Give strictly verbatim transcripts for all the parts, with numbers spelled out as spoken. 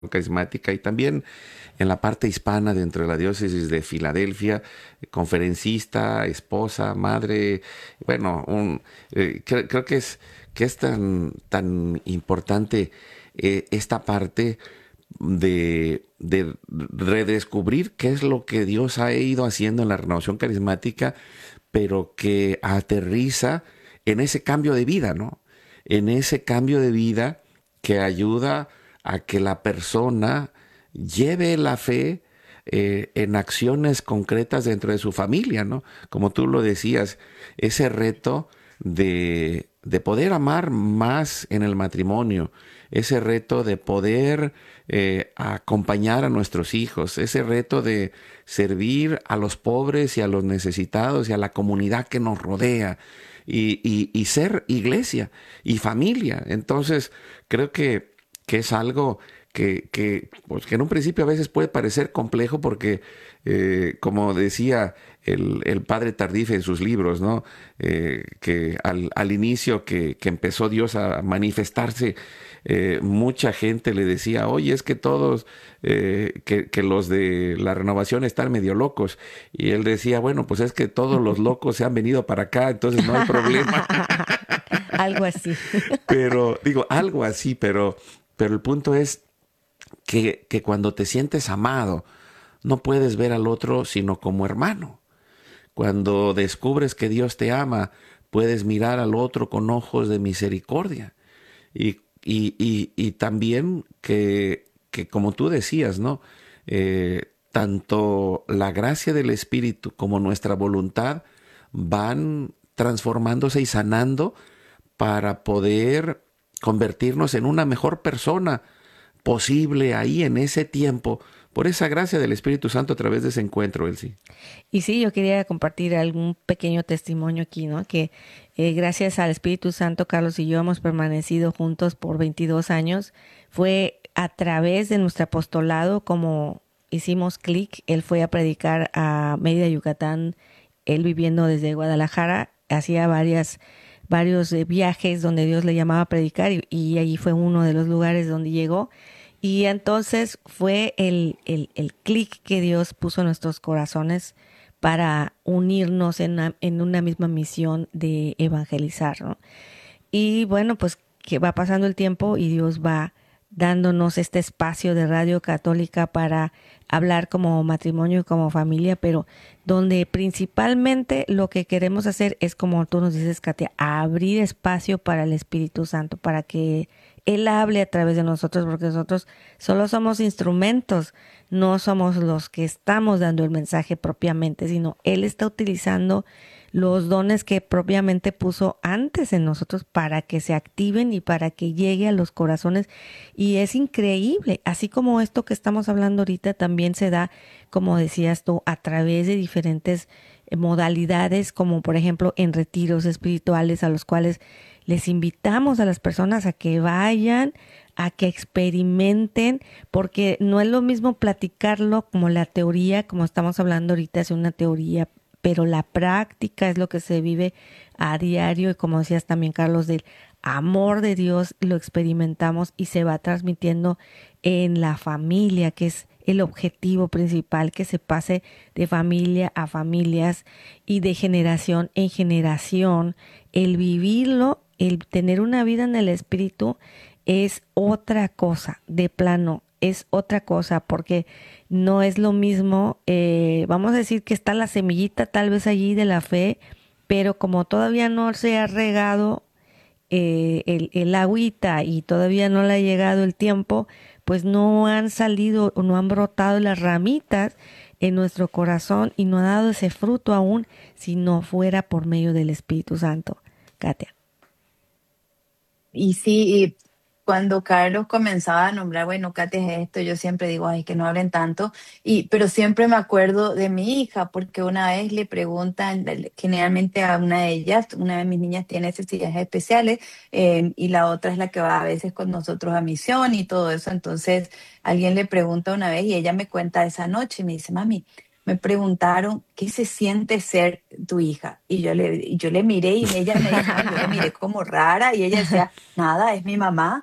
carismática y también en la parte hispana dentro de la diócesis de Filadelfia, conferencista, esposa, madre, bueno, un, eh, creo, creo que es que es tan tan importante eh, esta parte de, de redescubrir qué es lo que Dios ha ido haciendo en la renovación carismática, pero que aterriza en ese cambio de vida, ¿no? En ese cambio de vida que ayuda a que la persona lleve la fe eh, en acciones concretas dentro de su familia, ¿no? Como tú lo decías, ese reto de, de poder amar más en el matrimonio, ese reto de poder eh, acompañar a nuestros hijos, ese reto de servir a los pobres y a los necesitados y a la comunidad que nos rodea y, y, y ser iglesia y familia. Entonces, creo que, que es algo que, que, pues, que en un principio a veces puede parecer complejo porque, eh, como decía el, el padre Tardif en sus libros, ¿no? Eh, que al, al inicio que, que empezó Dios a manifestarse, eh, mucha gente le decía, oye, es que todos, eh, que, que los de la renovación están medio locos. Y él decía, bueno, pues es que todos los locos se han venido para acá, entonces no hay problema. Algo así. Pero, digo, algo así, pero, pero el punto es que, que cuando te sientes amado, no puedes ver al otro sino como hermano. Cuando descubres que Dios te ama, puedes mirar al otro con ojos de misericordia. Y, y, y, y también que, que, como tú decías, ¿no? Eh, tanto la gracia del Espíritu como nuestra voluntad van transformándose y sanando para poder convertirnos en una mejor persona posible ahí en ese tiempo, por esa gracia del Espíritu Santo a través de ese encuentro, Elsie. Y sí, yo quería compartir algún pequeño testimonio aquí, ¿no? Que eh, gracias al Espíritu Santo, Carlos y yo hemos permanecido juntos por veintidós años. Fue a través de nuestro apostolado como hicimos clic. Él fue a predicar a Mérida, Yucatán, él viviendo desde Guadalajara, hacía varias, varios eh, viajes donde Dios le llamaba a predicar y, y allí fue uno de los lugares donde llegó. Y entonces fue el, el, el clic que Dios puso en nuestros corazones para unirnos en una, en una misma misión de evangelizar, ¿no? Y bueno, pues que va pasando el tiempo y Dios va dándonos este espacio de Radio Católica para hablar como matrimonio y como familia, pero donde principalmente lo que queremos hacer es, como tú nos dices, Katia, abrir espacio para el Espíritu Santo, para que Él hable a través de nosotros, porque nosotros solo somos instrumentos, no somos los que estamos dando el mensaje propiamente, sino Él está utilizando los dones que propiamente puso antes en nosotros para que se activen y para que llegue a los corazones. Y es increíble, así como esto que estamos hablando ahorita también se da, como decías tú, a través de diferentes eh, modalidades, como por ejemplo en retiros espirituales a los cuales les invitamos a las personas a que vayan, a que experimenten, porque no es lo mismo platicarlo como la teoría, como estamos hablando ahorita, es una teoría, pero la práctica es lo que se vive a diario y como decías también, Carlos, del amor de Dios lo experimentamos y se va transmitiendo en la familia, que es el objetivo principal, que se pase de familia a familias y de generación en generación. El vivirlo, el tener una vida en el espíritu es otra cosa, de plano, es otra cosa, porque no es lo mismo, eh, vamos a decir que está la semillita tal vez allí de la fe, pero como todavía no se ha regado eh, el, el agüita y todavía no le ha llegado el tiempo, pues no han salido o no han brotado las ramitas en nuestro corazón y no ha dado ese fruto aún si no fuera por medio del Espíritu Santo. Katia. Y sí, y cuando Carlos comenzaba a nombrar, bueno, Katia es esto, yo siempre digo, ay, que no hablen tanto, y, pero siempre me acuerdo de mi hija, porque una vez le preguntan, le- generalmente a una de ellas, una de mis niñas tiene necesidades especiales, eh, y la otra es la que va a veces con nosotros a misión y todo eso, entonces alguien le pregunta una vez y ella me cuenta esa noche, y me dice, mami, me preguntaron qué se siente ser tu hija. Y yo le, y yo le miré y ella me dijo, ay, yo le miré como rara y ella decía, nada, es mi mamá.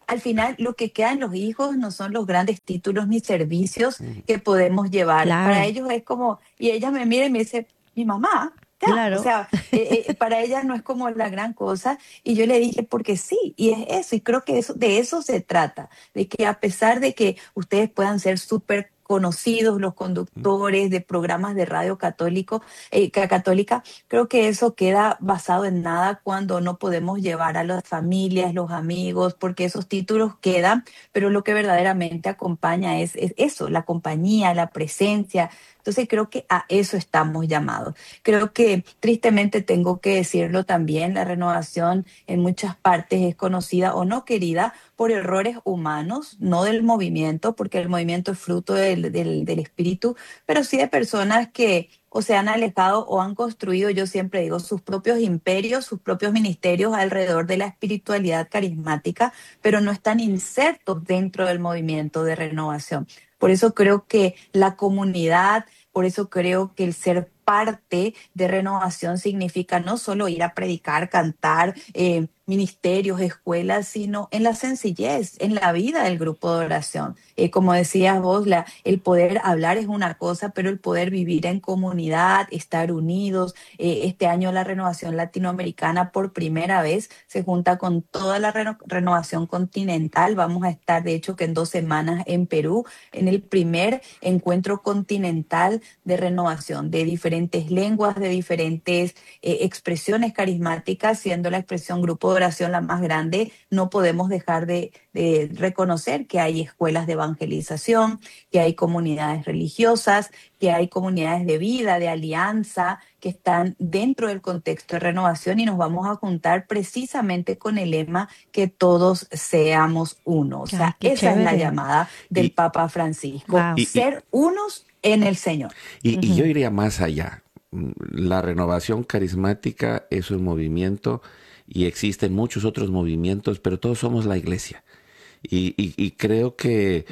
al final lo que queda en los hijos no son los grandes títulos ni servicios Mm. que podemos llevar. Para Claro, ellos es como, y ella me mira y me dice, mi mamá, ya, o claro. sea, eh, eh, para ella no es como la gran cosa. Y yo le dije, porque sí, y es eso, y creo que eso, de eso se trata, de que a pesar de que ustedes puedan ser súper conocidos los conductores de programas de radio católico, eh, ca- católica, creo que eso queda basado en nada cuando no podemos llevar a las familias, los amigos, porque esos títulos quedan, pero lo que verdaderamente acompaña es, es eso, la compañía, la presencia. Entonces creo que a eso estamos llamados. Creo que tristemente tengo que decirlo también, la renovación en muchas partes es conocida o no querida por errores humanos, no del movimiento, porque el movimiento es fruto del, del, del espíritu, pero sí de personas que o se han alejado o han construido, yo siempre digo, sus propios imperios, sus propios ministerios alrededor de la espiritualidad carismática, pero no están insertos dentro del movimiento de renovación. Por eso creo que la comunidad, por eso creo que el ser parte de renovación significa no solo ir a predicar, cantar, eh, ministerios, escuelas, sino en la sencillez, en la vida del grupo de oración. Eh, como decías vos, la, el poder hablar es una cosa, pero el poder vivir en comunidad, estar unidos. Eh, este año la renovación latinoamericana por primera vez se junta con toda la reno- renovación continental. Vamos a estar, de hecho, que en dos semanas en Perú, en el primer encuentro continental de renovación de diferentes lenguas, de diferentes eh, expresiones carismáticas, siendo la expresión grupo de oración la más grande. No podemos dejar de, de reconocer que hay escuelas de evangelización, que hay comunidades religiosas, que hay comunidades de vida, de alianza, que están dentro del contexto de renovación y nos vamos a juntar precisamente con el lema que todos seamos uno. O Ay, sea, qué esa es la chévere. llamada del Y, Papa Francisco, Wow. y, y, ser unos en el Señor. y, y yo iría más allá. Mm, La renovación carismática es un movimiento y existen muchos otros movimientos, pero todos somos la iglesia. Y, y- y creo que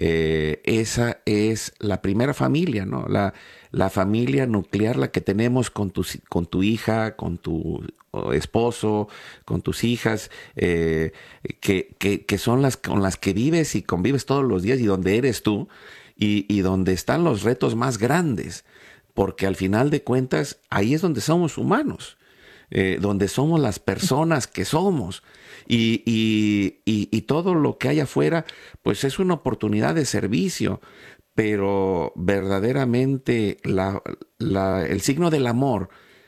eh, esa es la primera familia, ¿no? La, la familia nuclear, la que tenemos con tu, si- con tu hija, con tu oh, esposo, con tus hijas, eh, que, que, que son las con las que vives y convives todos los días y donde eres tú y, y donde están los retos más grandes. Porque al final de cuentas, ahí es donde somos humanos, eh, donde somos las personas que somos. Y, y, y, y todo lo que hay afuera, pues es una oportunidad de servicio, pero verdaderamente la, la, el signo del amor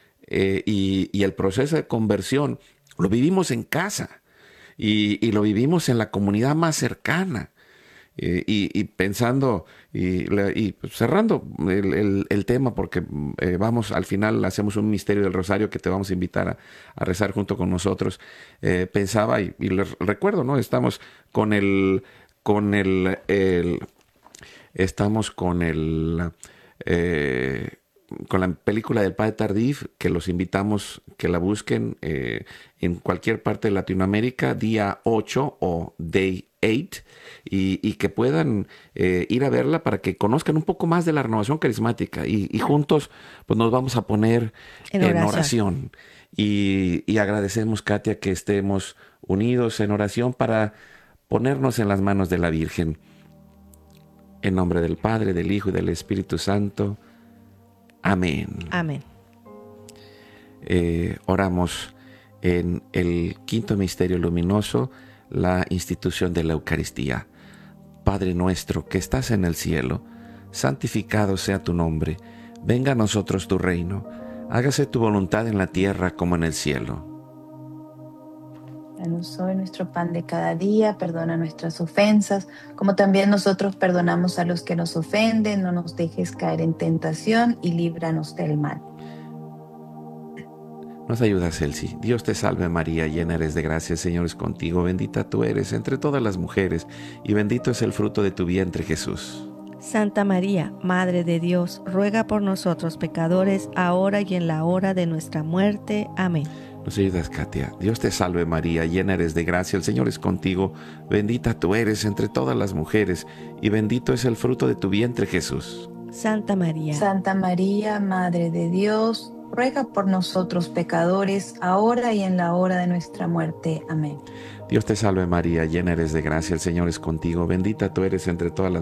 eh, y, y el proceso de conversión lo vivimos en casa y, y lo vivimos en la comunidad más cercana. Eh, y, y pensando y, la- y cerrando el, el- el tema, porque eh, vamos, al final hacemos un misterio del Rosario que te vamos a invitar a, a rezar junto con nosotros. Eh, pensaba y, y les recuerdo, ¿no? Estamos con el, con el, el- estamos con el, eh, con la película del Padre Tardif, que los invitamos que la busquen eh, en cualquier parte de Latinoamérica, día ocho o Day ocho, y, y que puedan eh, ir a verla para que conozcan un poco más de la renovación carismática y, y juntos pues nos vamos a poner En en oración. oración y, y agradecemos, Katia, que estemos unidos en oración para ponernos en las manos de la Virgen. En nombre del Padre, del Hijo y del Espíritu Santo. Amén. Amén. Eh, oramos en el quinto misterio luminoso, la institución de la Eucaristía. Padre nuestro que estás en el cielo, santificado sea tu nombre. Venga a nosotros tu reino. Hágase tu voluntad en la tierra como en el cielo. Danos hoy nuestro pan de cada día, perdona nuestras ofensas, como también nosotros perdonamos a los que nos ofenden, no nos dejes caer en tentación y líbranos del mal. Nos ayuda, Celsi. Dios te salve María, llena eres de gracia, el Señor es contigo. Bendita tú eres entre todas las mujeres y bendito es el fruto de tu vientre, Jesús. Santa María, Madre de Dios, ruega por nosotros pecadores, ahora y en la hora de nuestra muerte. Amén. Nos ayudas, Katia. Dios te salve María, llena eres de gracia, el Señor es contigo. Bendita tú eres entre todas las mujeres y bendito es el fruto de tu vientre, Jesús. Santa María, Santa María, Madre de Dios, ruega por nosotros pecadores, ahora y en la hora de nuestra muerte. Amén. Dios te salve María, llena eres de gracia, el Señor es contigo, bendita tú eres entre todas las